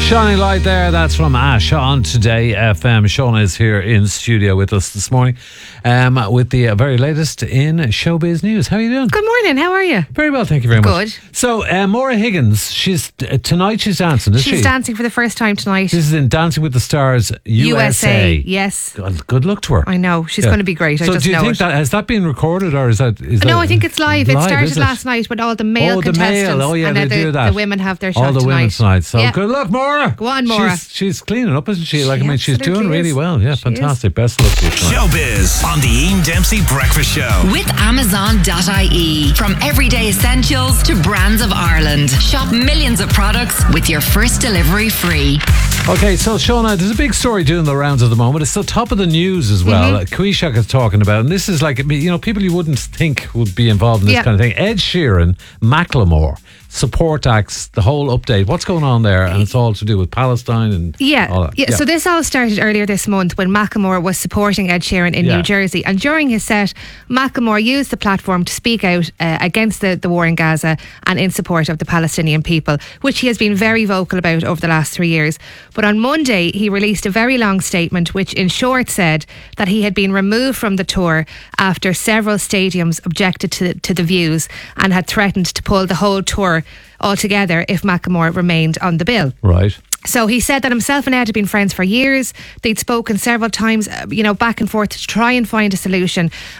Shining Light there, that's from Ash on Today FM. Shauna is here in studio with us this morning with the very latest in showbiz news. How are you doing? Good morning, how are you? Very well, thank you very much. Good. So, Maura Higgins, tonight she's dancing, is she? She's dancing for the first time tonight. This is in Dancing with the Stars USA. Yes. Good luck to her. I know, she's going to be great. So I just do you know think it. that, has that been recorded or is that... No, I think it's live. It started last night with all the male contestants. Oh yeah, and they do that. The women have their shot all the tonight. women tonight. So yeah. Good luck, Maura. Go on, Maura. She's cleaning up, isn't she? Like, I mean, she's doing absolutely really is. well. Yeah, She fantastic. Best of luck to you tonight. Showbiz on the Ian Dempsey Breakfast Show. With Amazon.ie. From everyday essentials to brands of Ireland. Shop millions of products with your first delivery free. Okay, so Shauna, there's a big story doing the rounds at the moment. It's the top of the news as well. Quishak is talking about, and this is like, you know, people you wouldn't think would be involved in this kind of thing. Ed Sheeran, Macklemore, support acts, the whole update. What's going on there? And it's all to do with Palestine and all that. Yeah. So this all started earlier this month when Macklemore was supporting Ed Sheeran in New Jersey. And during his set, Macklemore used the platform to speak out against the war in Gaza and in support of the Palestinian people, which he has been very vocal about over the last 3 years. But on Monday, he released a very long statement which in short said that he had been removed from the tour after several stadiums objected to the views and had threatened to pull the whole tour altogether if Macklemore remained on the bill. Right. So he said that himself and Ed had been friends for years. They'd spoken several times, back and forth to try and find a solution.